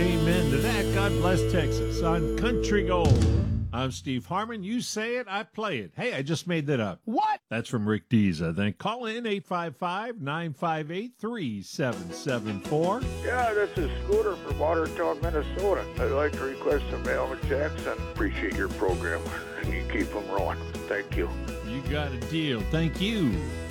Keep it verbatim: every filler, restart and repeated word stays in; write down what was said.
Amen to that. God bless Texas on Country Gold. I'm Steve Harmon. You say it, I play it. Hey, I just made that up. What? That's from Rick Dees, I think. Call in eight five five, nine five eight, three seven seven four. Yeah, this is Scooter from Watertown, Minnesota. I'd like to request some Elvis Jackson. Appreciate your program, and you keep them rolling. Thank you. You got a deal. Thank you.